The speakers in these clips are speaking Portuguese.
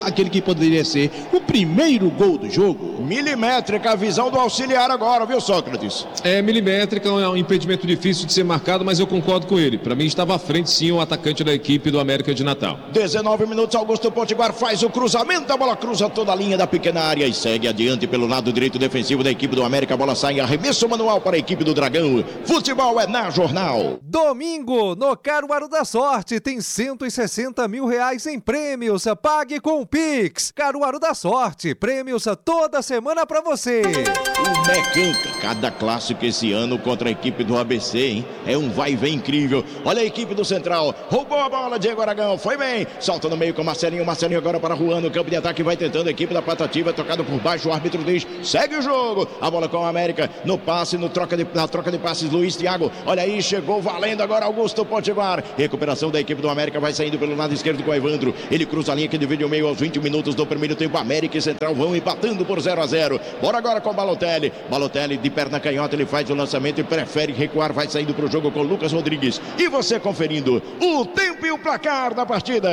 aquele que poderia ser o primeiro gol do jogo. Milimétrica a visão do auxiliar agora, viu, Sócrates? É milimétrica, é um impedimento difícil de ser marcado, mas eu concordo com ele. Para mim estava à frente sim o atacante da equipe do América de Natal. 19 minutos, Augusto Potiguar faz o cruzamento, a bola cruza toda a linha da pequena área e segue adiante pelo lado direito defensivo da equipe do América. A bola sai em arremesso manual para a equipe do Dragão. Futebol é na Jornal. Domingo, no Caruaru da Sorte, tem R$160 mil em prêmios. Pague com Pix. Caruaru da Sorte, prêmios toda semana pra você. O Mecão, cada clássico esse ano contra a equipe do ABC, hein? É um vai e vem incrível. Olha a equipe do Central, roubou a bola, Diego Aragão, foi bem, solta no meio com o Marcelinho agora para Juan, no campo de ataque, vai tentando a equipe da Patativa, tocado por baixo, o árbitro diz, segue o jogo, a bola com o América, no passe, na troca de passes, Luiz Thiago, olha aí, chegou valendo agora Augusto Potiguar, recuperação da equipe do América, vai saindo pelo lado esquerdo com o Evandro, ele cruza a linha que divide o meio aos 20 minutos do primeiro tempo, América e Central vão empatando por 0-0, bora agora com o Balotelli de perna canhota, ele faz o lançamento e prefere recuar, vai saindo para o jogo com Lucas Rodrigues, e você conferindo o tempo e o placar da partida.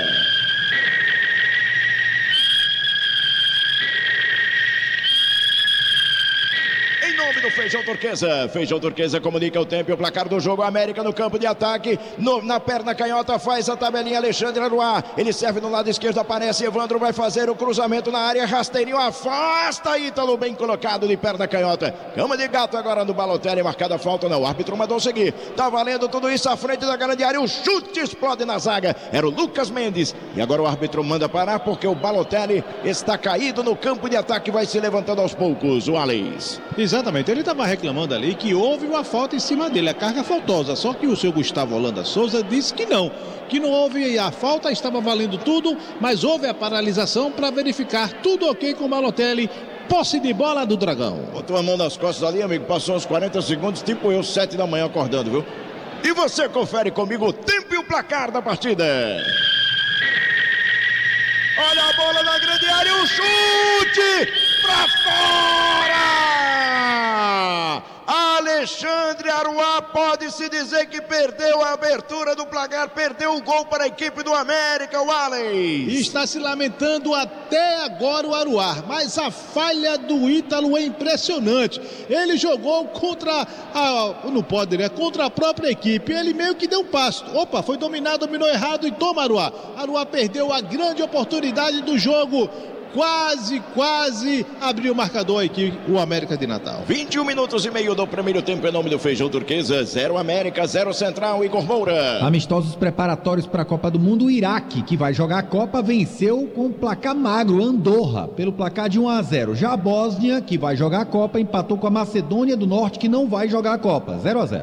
Do Feijão Turquesa comunica o tempo e o placar do jogo. América no campo de ataque, na perna canhota faz a tabelinha Alexandre Aruá, ele serve no lado esquerdo, aparece Evandro, vai fazer o cruzamento na área, rasteirinho, afasta Ítalo, bem colocado de perna canhota, cama de gato agora no Balotelli, marcada a falta, não, o árbitro mandou seguir, tá valendo tudo isso à frente da grande área, o chute explode na zaga, era o Lucas Mendes, e agora o árbitro manda parar porque o Balotelli está caído no campo de ataque, vai se levantando aos poucos, o Alex. Exatamente, ele estava reclamando ali que houve uma falta em cima dele, a carga faltosa, só que o seu Gustavo Holanda Souza disse que não houve a falta, estava valendo tudo, mas houve a paralisação para verificar tudo ok com o Balotelli, posse de bola do Dragão. Botou a mão nas costas ali, amigo, passou uns 40 segundos, tipo eu, 7 da manhã acordando, viu? E você confere comigo o tempo e o placar da partida. Olha a bola na grande área, o chute pra fora! Alexandre Aruá pode-se dizer que perdeu a abertura do placar, perdeu o gol para a equipe do América, o Alex. Está se lamentando até agora o Aruá, mas a falha do Ítalo é impressionante. Ele jogou contra a própria equipe, ele meio que deu um passo. Opa, foi dominado, dominou errado e toma Aruá. Aruá perdeu a grande oportunidade do jogo. Quase abriu o marcador aqui o América de Natal. 21 minutos e meio do primeiro tempo em nome do Feijão Turquesa, 0 América, 0 Central, Igor Moura. Amistosos preparatórios para a Copa do Mundo, o Iraque, que vai jogar a Copa, venceu com placar magro Andorra, pelo placar de 1-0. Já a Bósnia, que vai jogar a Copa, empatou com a Macedônia do Norte, que não vai jogar a Copa, 0-0.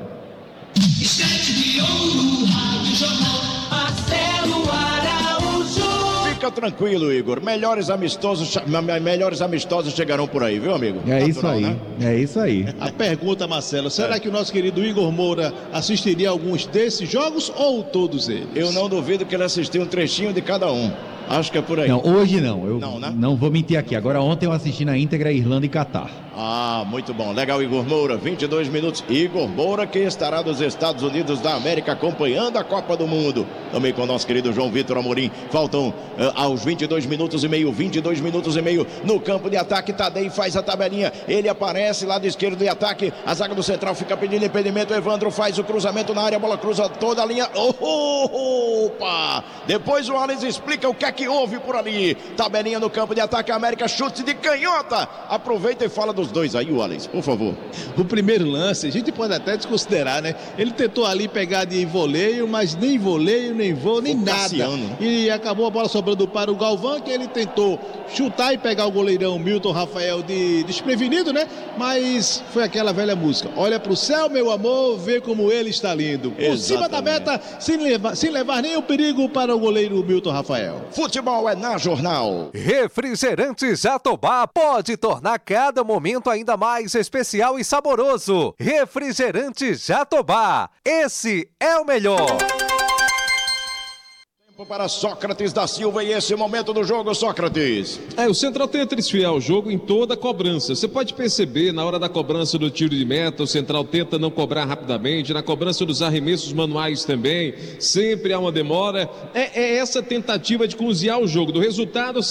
Fica tranquilo, Igor. Melhores amistosos chegarão por aí, viu, amigo? É isso aí, né? É isso aí. A pergunta, Marcelo, será que o nosso querido Igor Moura assistiria alguns desses jogos ou todos eles? Eu não duvido que ele assistiu um trechinho de cada um. Acho que é por aí. Não, hoje não. Eu não, né? Não vou mentir aqui. Agora ontem eu assisti na íntegra Irlanda e Catar. Ah, muito bom. Legal, Igor Moura. 22 minutos. Igor Moura, que estará dos Estados Unidos da América acompanhando a Copa do Mundo. Também com o nosso querido João Vitor Amorim. Faltam aos 22 minutos e meio no campo de ataque. Tadei faz a tabelinha. Ele aparece lado esquerdo de ataque. A zaga do Central fica pedindo impedimento. Evandro faz o cruzamento na área. A bola cruza toda a linha. Opa! Depois o Alex explica o que é que houve por ali. Tabelinha no campo de ataque. América, chute de canhota. Aproveita e fala dos dois aí, o Alex, por favor. O primeiro lance, a gente pode até desconsiderar, né? Ele tentou ali pegar de voleio, mas nem voleio, nem voo, nem nada. Cassiano. E acabou a bola sobrando para o Galvão, que ele tentou chutar e pegar o goleirão Milton Rafael de desprevenido, né? Mas foi aquela velha música. Olha pro céu, meu amor, vê como ele está lindo. Por cima da meta, sem levar nenhum perigo para o goleiro Milton Rafael. Futebol é na Jornal. Refrigerante Jatobá pode tornar cada momento ainda mais especial e saboroso. Refrigerante Jatobá, esse é o melhor. Para Sócrates da Silva e esse momento do jogo, Sócrates. O Central tenta esfriar o jogo em toda a cobrança. Você pode perceber, na hora da cobrança do tiro de meta, o Central tenta não cobrar rapidamente, na cobrança dos arremessos manuais também, sempre há uma demora. É essa tentativa de cozinhar o jogo. Do resultado